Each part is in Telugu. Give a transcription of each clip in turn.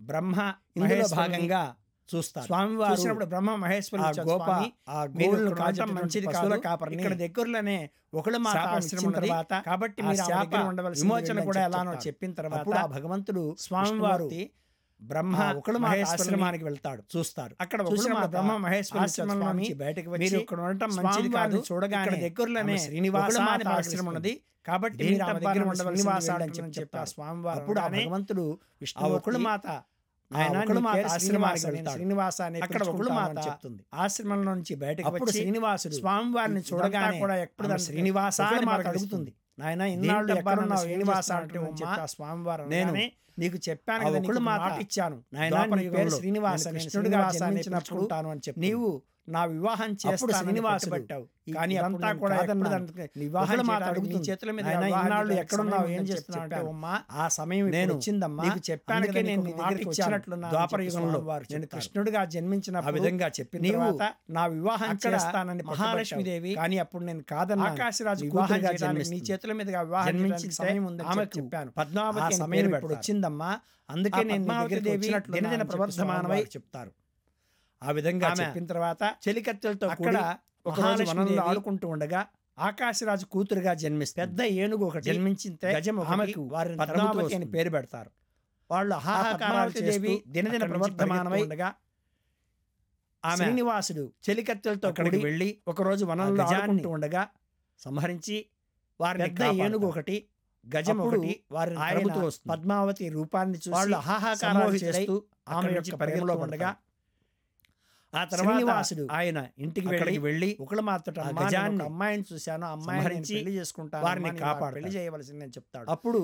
బ్రహ్మ ఇందులో మహేశ్వరుని భాగంగా చూస్తారు. స్వామివారు చూసినప్పుడు బ్రహ్మ మహేశ్వరి ఆ గోవులను కాచడం మంచిది కాదు, కాపరిని ఇక్కడ దగ్గరలోనే ఒకళ్ళు మాత శాపం ఆశ్రమం ఇచ్చిన ఉన్నది, తర్వాత కాబట్టి ఆ మీరు ఆమె శాప దగ్గర ఉండవలసింది విమోచన వెళ్ళని కూడా చెప్పి ఎలానో చెప్తారు. చెప్పిన తర్వాత అప్పుడు ఆ భగవంతుడు స్వామివారు విష్ణుమూర్తి బ్రహ్మ ఒకళ్ళు మాత మహేశ్వరుని ఆశ్రమానికి వెళ్తాడు. చూస్తారు. అక్కడ చూసిన ఒకళ్ళు మాత బ్రహ్మ మహేశ్వరి ఆశ్రమం స్వామి నుంచి బయటకు మీరు వచ్చి ఇక్కడ ఉండటం మంచిది కాదు, స్వామివారిని చూడగానే ఇక్కడ దగ్గరలోనే ఆమె శ్రీనివాస ఒకళ్ళు మాత అని ఆశ్రమం ఉన్నది, కాబట్టి దీని మీరు ఆమె దగ్గర తప్ప ఉండవలసింది శ్రీనివాస వెళ్ళని అని చెప్పి చెప్తారు. స్వామివారు అప్పుడు ఆ అనగానే భగవంతుడు ఆ విష్ణుమూర్తి ఒకళ్ళు మాత ఆయన ఒకళ్ళు మాత పేరు ఆశ్రమానికి శ్రీనివాస వెళ్తాడు. శ్రీనివాస అని అక్కడ ఒకళ్ళు పిలుచుకుంటాను మాత అని చెప్తుంది. ఆశ్రమంలో నుంచి బయటకు అప్పుడు వచ్చి శ్రీనివాసుడు స్వామివారిని చూడగానే కూడా ఎప్పుడు ఆమె శ్రీనివాస ఒకళ్ళు అని మాత అడుగుతుంది. నాయన దీని ఇన్నాళ్ళు తప్ప ఎక్కడున్నావు నన్ను శ్రీనివాస శ్రీనివాస అంటే అంటూ చెప్పి ఆ స్వామివారు నేను అనగానే నీకు చెప్పాను ఆ కదా, ఒకళ్ళు నీకు మాట మాట ఇచ్చాను, నాయన ద్వాపర నీ పేరు యుగంలో శ్రీనివాస నేను నేను కృష్ణుడిగా శ్రీనివాస అని జన్మించినప్పుడు పిలుచుకుంటాను అని చెప్తుంది. నీవు నా వివాహం అప్పుడు చేస్తానని శ్రీనివాసుడు పట్టుబట్టావు, ఈ కానీ ఇదంతా అదంతా కూడా కూడా ఎప్పుడు ఎప్పుడు వివాహం ఒకళ్ళు మాట చేయడానికి అడుగుతుంది. నీ చేతుల మీద నాయనా, వివాహం ఇన్నాళ్ళు చేయడానికి ఎక్కడున్నావు, సమయం ఏం ఉందని చేస్తున్నావు అంటే, చెప్పాను. అమ్మా ఆ సమయం నేను ఇప్పుడు వచ్చిందమ్మా, నీకు చెప్పాను అందుకే కదా, నేను నీకు నీ మాట దగ్గరికి ఇచ్చినట్లున్నాను ద్వాపర అని చెప్పి యుగంలో స్వామివారు నేను చెప్తారు. కృష్ణుడిగా జన్మించినప్పుడు ఆ విధంగా చెప్పిన నీవు తర్వాత నా వివాహం అక్కడ చేస్తానని మహాలక్ష్మీదేవి కానీ అప్పుడు నేను కాదన్నా ఆకాశరాజు వివాహం కూతురుగా చేయడానికి నీ జన్మిస్తుంది. చేతుల మీదుగా వివాహం జన్మించిన చేయడానికి సమయం ఉందని ఆమెకు చెప్పాను. పద్మావతి ఆ అని సమయం పేరు ఇప్పుడు పెడతారు. వచ్చిందమ్మా, అందుకే నేను నీ పద్మావతి దగ్గరికి దేవి వచ్చినట్లున్నాను దినదిన అని చెప్పి ప్రవర్ధమానమై స్వామివారు చెప్తారు. ఆ విధంగా ఆమె చెప్పిన తర్వాత చెలికత్తెలతో అక్కడ కూడా ఒక రోజు మహాలక్ష్మీదేవి వనంలో ఆడుకుంటూ ఉండగా ఆకాశరాజు కూతురుగా జన్మిస్తుంది. పెద్ద ఏనుగు ఒకటి జన్మించితే గజం ఒకటి ఆమెకు వారిని పద్మావతి తరుముతూ అని వస్తుంది. పేరు పెడతారు. వాళ్ళు పద్మావతి హాహాకారాలు దేవి చేస్తూ దినదిన అక్కడి నుంచి ప్రవర్ధమానమై ఉండగా ఆమె శ్రీనివాసుడు చెలికత్తెలతో అక్కడికి కూడి వెళ్ళి ఒక రోజు ఆ వనంలో గజాన్ని ఆడుకుంటూ ఉండగా సంహరించి వారిని పెద్ద కాపాడతారు. ఏనుగు ఒకటి గజం అప్పుడు ఒకటి వారిని ఆయన తరుముతూ వస్తుంది. పద్మావతి రూపాన్ని చూసి వాళ్ళు హాహాకారాలు సమ్మోహితుడై చేస్తూ ఆమె అక్కడి యొక్క నుంచి పరిగెలో పరిగెలో ఉండగా పడతారు. ఆ తర్వాత శ్రీనివాసుడు ఆయన ఇంటికి అక్కడికి వెళ్ళి ఒకళ్ళు మాత్రం ఆ గజాన్ని గజాన్ని అమ్మాయిని చూశాను, అమ్మాయిని సంహరించి పెళ్లి చేసుకుంటాను, వారిని అమ్మాయిని కాపాడతాడు. పెళ్లి చేయవలసిందని చెప్తాడు. అప్పుడు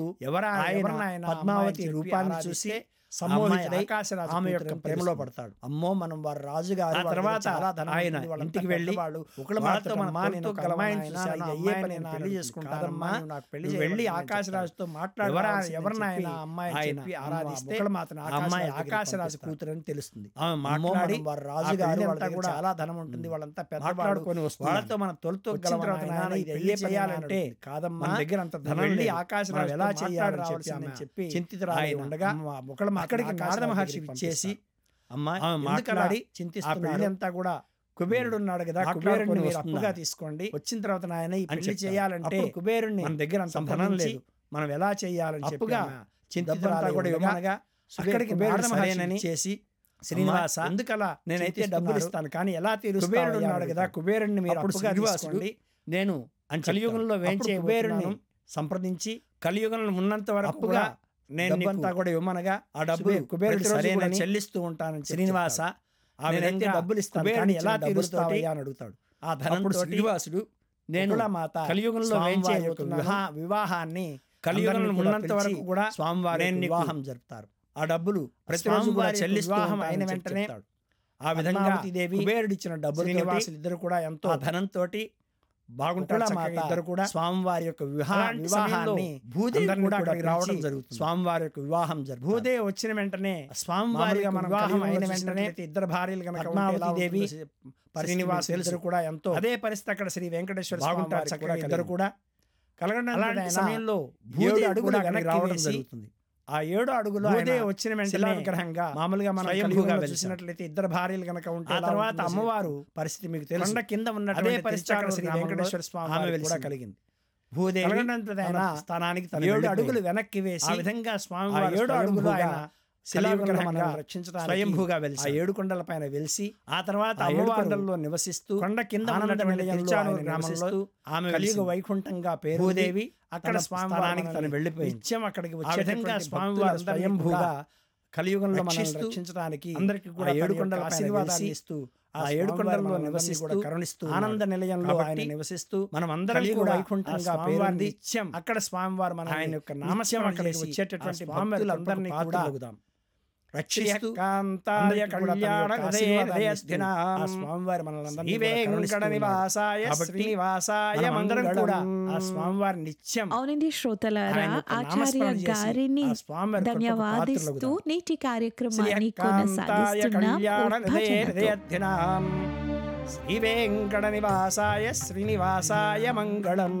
ఆయన పద్మావతి రూపాన్ని చూసి సమ్మోహితుడై ఆకాశరాజు ఆమె యొక్క కూతురని ప్రేమలో తెలుస్తుంది. పడతాడు. అమ్మో మనం వారు రాజుగారు ఆ తర్వాత ఆయన ఇంటికి ఇంటికి వెళ్ళి వెళ్ళి వాళ్ళు ఒకళ్ళు వాళ్ళతో మాత్రం మన అమ్మా నేను తోడుతో ఒక అమ్మాయిని గలవాడిని చూశాను, ఇది అమ్మాయిని అయ్యే నేను పని పెళ్లి చేసుకుంటానమ్మా, కాదమ్మా, నువ్వు నాకు పెళ్లి నువ్వు వెళ్ళి చేయవలసిందని ఆకాశరాజుతో చెప్తాడు. మాట్లాడవలసిందని ఎవరినైనా చెప్పి అమ్మాయిని ఆయన చెప్పి ఆరాధిస్తే ఒకళ్ళు మాత్రం ఆ అమ్మాయి ఆకాశరాజు ఆకాశరాజు కూతురు కూతురని తెలుస్తుంది. ఆమె అమ్మో, మాట్లాడి మనం వారు ఆ రాజుగారు పెళ్లి వాళ్ళ అంతా దగ్గర కూడా చాలా ధనం ఉంటుంది, వాళ్ళంతా పెద్దవాళ్ళు, మాట్లాడుకొని వస్తున్నారు. వాళ్ళతో మన తొలితో వచ్చిన తర్వాత నాయనా, ఇది అయ్యే చేయాలంటే కాదమ్మా, మన దగ్గర అంత ధనం వెళ్ళి లేదు, ఆకాశరాజుతో మనం ఎలా మాట్లాడి చేయాలని రావాల్సిందని చెప్పి చింతితురాలై ఆయన ఉండగా ఒకళ్ళు మాత్రం అక్కడికి నారద ఆకాశరాజు మహర్షి దగ్గరికి చేసి అమ్మా ఆమె ఎందుకలా మాట్లాడి ఆ చింతిస్తున్నారు. పెళ్లి అంతా కూడా కుబేరుడు ఉన్నాడు కదా, మాట్లాడుకొని కుబేరుడిని మీరు వస్తున్నారు. అప్పుగా తీసుకోండి, వచ్చిన తర్వాత నాయన ఈ అని పెళ్లి చెప్తారు. చేయాలంటే అప్పుడు కుబేరుణ్ణి మన దగ్గర అంత ధనం సంప్రదించి లేదు, మనం ఎలా చేయాలని అప్పుగా చింతితురాలై కూడా ఉండగా ఇవ్వమనగా అక్కడికి కుబేరుడు నారద మహర్షి సరేనని చేసి అమ్మా, శ్రీనివాస ఎందుకలా నేనైతే చింతిస్తున్నారు? డబ్బులు ఇస్తాను, కానీ ఎలా తీరుస్తావు కుబేరుడు అయ్యా ఉన్నాడు అని కదా, అడుగుతాడు. కుబేరుణ్ణి మీరు అప్పుడు అప్పుగా శ్రీనివాసుడు తీసుకోండి నేను అని కలియుగంలో చెప్తాడు. అప్పుడు కుబేరుణ్ణి వేయించే సంప్రదించి కలియుగంలో ఉన్నంత వరకు అప్పుగా కూడా నేను డబ్బంతా నీకు కూడా ఇవ్వమనగా ఆ డబ్బులు కుబేరుడు ప్రతిరోజు కూడా సరేనని చెల్లిస్తూ ఉంటానని శ్రీనివాస ఆ నేనైతే విధంగా డబ్బులు ఇస్తాను, కుబేరుడు కానీ ఎలా ఇచ్చిన తీరుస్తావయ్యా డబ్బులతోటి అని అడుగుతాడు. ఆ అప్పుడు ధనంతో శ్రీనివాసుడు నేను ఒకళ్ళ మాత కలియుగంలో వేయించే స్వామివారి వివాహాన్ని కలియుగంలో అందరినీ కూడా ఉన్నంత వరకు పిలిచి కూడా స్వామివారి నేను నీకు వివాహం జరుపుతారు. ఆ డబ్బులు ప్రతిరోజు కూడా స్వామివారి చెల్లిస్తూ వివాహం ఉంటానని అయిన చెప్పి వెంటనే చెప్తాడు. ఆ విధంగా దేవి కుబేరుడు ఇచ్చిన డబ్బులు శ్రీనివాసులు ఇద్దరు కూడా ఎంతో ఆ ధనంతో బాగుంటారు. చక్కగా ఇద్దరు కూడా స్వామివారి యొక్క అలాంటి వివాహాన్ని భూదేవి అందరినీ కూడా కూడా అక్కడికి రావడం పిలిచి జరుగుతుంది. స్వామివారి యొక్క వివాహం జరుగుతుంది. భూదేవి వచ్చిన వెంటనే స్వామివారి యొక్క మనం వివాహం అయిన కలియుగంలో వెంటనే చూసినట్లయితే ఇద్దరు భార్యలు కనుక ఉంటే పద్మావతి ఎలా దేవి ఉంటుందో శ్రీనివాసులు శ్రీనివాసులు ఇద్దరు కూడా ఎంతో అదే పరిస్థితి అక్కడ శ్రీ వెంకటేశ్వర స్వామి బాగుంటారు. వారికి చక్కగా కూడా ఇద్దరు కూడా కలగడం అలాంటి సమయంలో ఏడు భూదేవి అడుగులు కూడా వెనక్కి అక్కడికి రావడం వేసి జరుగుతుంది. ఆ 7 అడుగులు భూదేవి ఆయన వచ్చిన వెంటనే శిలా విగ్రహంగా మామూలుగా మనం స్వయంభూగా కలియుగంలో వెలిశారు. చూసినట్లయితే ఇద్దరు భార్యలు కనుక ఉంటే ఆ ఎలా తర్వాత ఉంటుందో అమ్మవారు పరిస్థితి మీకు తెలుసు. కొండ కింద అదే ఉన్నటువంటి పరిస్థితి అక్కడ శ్రీ తిరుచానూరు వెంకటేశ్వర గ్రామంలో స్వామి ఆమె వారికి కూడా వెలిసింది. కలిగింది. భూదేవి కలగడంతో ఆయన తన స్థానానికి తను 7 వెళ్ళిపోయింది. అడుగులు వెనక్కి వేసి ఆ విధంగా స్వామి ఆ 7 అడుగులు ఆయన శిలా కలియుగంలో విగ్రహంగా మనల్ని రక్షించడానికి స్వయంభూగా ఆ వెలిశారు. 7 కొండల పైన వెలిసి ఆ తర్వాత ఆ 7 అమ్మవారు కొండల్లో నివసిస్తూ కొండ కింద ఆనంద ఉన్నటువంటి నిలయంలో తిరుచానూరు ఆయన గ్రామంలో నివసిస్తూ ఆమె కలియుగ వెలిసింది. వైకుంఠంగా పేరు భూదేవి అక్కడ తన స్వామి స్థానానికి తను వెళ్ళిపోయింది. నిత్యం అక్కడికి ఆ విధంగా వచ్చేటువంటి స్వామివారు భక్తులందరినీ స్వయంభూగా కూడా కలియుగంలో మనల్ని రక్షిస్తూ రక్షించడానికి అందరికీ కూడా ఆ 7 తన కొండల యొక్క ఆశీర్వాదాన్ని ఆశీర్వాదాన్ని ఇస్తూ ఆ ఆ 7 స్వామివారు కొండల్లో మనల్ని నివసిస్తూ కూడా కరుణిస్తూ ఆనంద ఉన్నారు. నిలయంలో ఆయన కాబట్టి నివసిస్తూ మనం అందరం కలియుగ కూడా వైకుంఠంగా ఆ స్వామివారిని పేరొంది నిత్యం అక్కడ స్వామివారు మన ఆయన యొక్క నిత్యం నామస్మరణ అక్కడికి చేసి వచ్చేటటువంటి ఆ స్వామివారి భక్తులందరినీ కృపకు కూడా పాత్రులగుదాం. రక్షిస్తూ శ్రీయకాంతాయ అందరికీ కూడా తన కళ్యాణ యొక్క హృదయ ఆశీర్వాదాన్ని ఇస్తూ హృదయధ్యనాం. ఆ స్వామివారి మనల్ని అందరినీ శ్రీ కూడా కరుణిస్తూ వెంకట నివాసాయ ఉన్నారు. కాబట్టి శ్రీనివాసాయ మనమందరం మంగళం. కూడా ఆ స్వామివారి నిత్యం అవునండి శ్రోతలారా, ఆయన యొక్క ఆచార్య నామస్మరణ చేసి గారిని ఆ స్వామివారి కృపకు ధన్యవాదిస్తూ పాత్రులగుదాం. నేటి కార్యక్రమాన్ని శ్రీయకాంతాయ కొనసాగిస్తున్నాం కళ్యాణ హృదయ ఉద్భజనతో. హృదయధ్యనాం. శ్రీ వెంకట నివాసాయ శ్రీనివాసాయ మంగళం.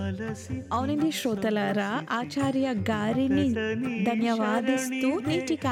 అవునండి శ్రోతలారా, ఆచార్య గారిని ధన్యవాదిస్తూ నేటి